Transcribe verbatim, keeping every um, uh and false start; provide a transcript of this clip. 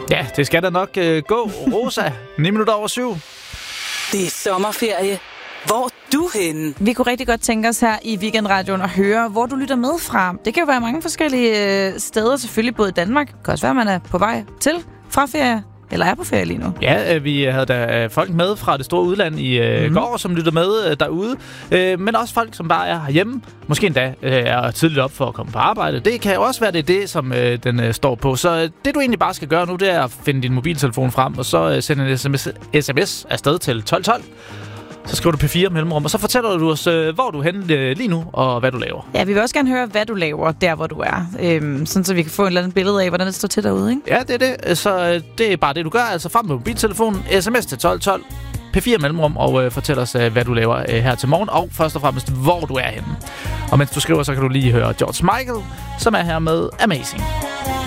Ja, det skal da nok øh, gå. Rosa, ni minutter over syv. Det er sommerferie. Hvor er du henne? Vi kunne rigtig godt tænke os her i Weekendradioen at høre, hvor du lytter med fra. Det kan jo være mange forskellige steder, selvfølgelig både i Danmark. Det kan også være, at man er på vej til fra ferie, eller er på ferie lige nu. Ja, øh, vi havde da folk med fra det store udland i øh, mm. går, som lytter med øh, derude. Øh, men også folk, som bare er herhjemme. Måske endda øh, er tidligt op for at komme på arbejde. Det kan jo også være, det er det, som øh, den øh, står på. Så øh, det, du egentlig bare skal gøre nu, det er at finde din mobiltelefon frem, og så øh, sende en sms, sms afsted til tolv tolv. Så skriver du P fire mellemrum, og så fortæller du os, øh, hvor du er henne øh, lige nu, og hvad du laver. Ja, vi vil også gerne høre, hvad du laver der, hvor du er. Øhm, sådan, så vi kan få et eller andet billede af, hvordan det står til derude, ikke? Ja, det er det. Så øh, det er bare det, du gør. Altså frem med mobiltelefonen, sms til tolv tolv, P fire mellemrum, og øh, fortæl os, øh, hvad du laver øh, her til morgen, og først og fremmest, hvor du er henne. Og mens du skriver, så kan du lige høre George Michael, som er her med Amazing.